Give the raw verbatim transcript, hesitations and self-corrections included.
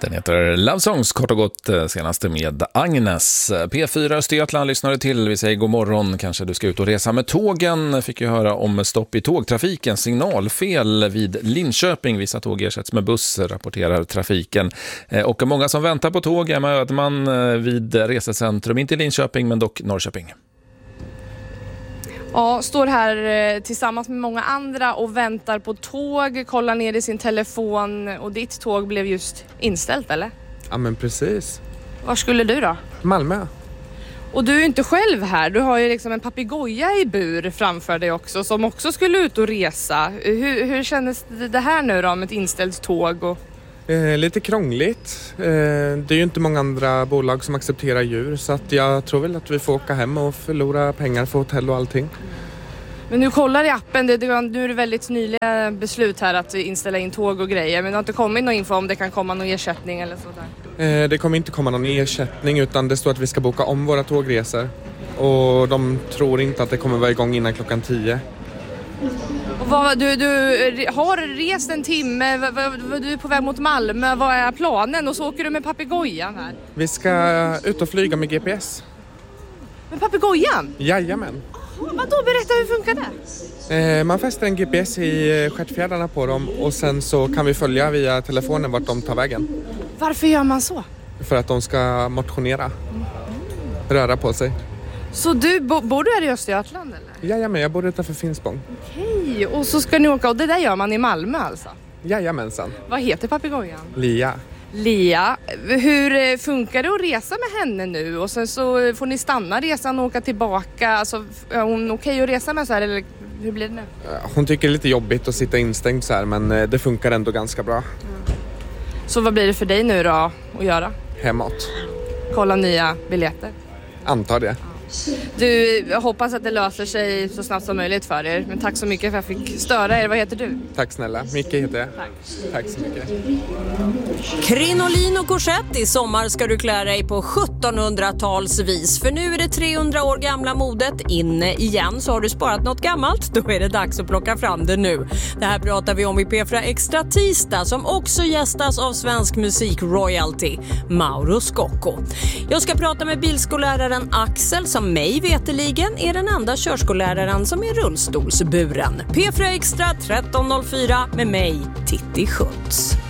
Den heter Love Songs, kort och gott, senaste med Agnes. P fyra Östergötland lyssnar du till. Vi säger god morgon. Kanske du ska ut och resa med tågen. Fick ju höra om stopp i tågtrafiken. Signalfel vid Linköping. Vissa tåg ersätts med buss, rapporterar trafiken. Och många som väntar på tåg är med Ödman vid resecentrum. Inte Linköping, men dock Norrköping. Ja, står här tillsammans med många andra och väntar på tåg, kollar ner i sin telefon och ditt tåg blev just inställt, eller? Ja, men precis. Var skulle du då? Malmö. Och du är inte själv här, du har ju liksom en papegoja i bur framför dig också som också skulle ut och resa. Hur, hur kändes det här nu då med ett inställt tåg? Och... Eh, lite krångligt. Eh, det är ju inte många andra bolag som accepterar djur så att jag tror väl att vi får åka hem och förlora pengar för hotell och allting. Men nu kollar i appen, det, det, nu är det väldigt nyliga beslut här att inställa in tåg och grejer. Men det har inte kommit någon info om det kan komma någon ersättning eller sådär? Eh, det kommer inte komma någon ersättning utan det står att vi ska boka om våra tågresor. Och de tror inte att det kommer vara igång innan klockan tio. Och vad, du, du har rest en timme, vad, vad, du är på väg mot Malmö, vad är planen? Och så åker du med papegojan här. Vi ska ut och flyga med G P S. Med papegojan? Jajamän. Vad då? Berätta, hur funkar det? Eh, man fäster en G P S i stjärtfjädrarna på dem och sen så kan vi följa via telefonen vart de tar vägen. Varför gör man så? För att de ska motionera, röra på sig. Så du, bo, bor du här i Östergötland eller? Jajamän, jag bor utanför Finspång. Okej, och så ska ni åka, och det där gör man i Malmö alltså? Jajamensan. Vad heter papegojan? Lia. Lia, hur funkar det att resa med henne nu? Och sen så får ni stanna resan och åka tillbaka. Alltså, är hon okej att resa med så här eller hur blir det nu? Hon tycker det är lite jobbigt att sitta instängd så här men det funkar ändå ganska bra. Mm. Så vad blir det för dig nu då att göra? Hemåt. Kolla nya biljetter? Antar det. Du, jag hoppas att det löser sig så snabbt som möjligt för er. Men tack så mycket för att jag fick störa er. Vad heter du? Tack snälla. Micke heter jag. Tack. Tack så mycket. Krinolin och korsett i sommar ska du klä dig på sjuttonhundratalsvis. För nu är det trehundra år gamla modet inne igen. Så har du sparat något gammalt, då är det dags att plocka fram det nu. Det här pratar vi om i P fyra Extra tisdag som också gästas av svensk musik royalty, Mauro Scocco. Jag ska prata med bilskolläraren Axel som mig veteligen är den enda körskolläraren som är rullstolsburen. P fyra Extra tretton noll fyra med mig, Titti Schultz.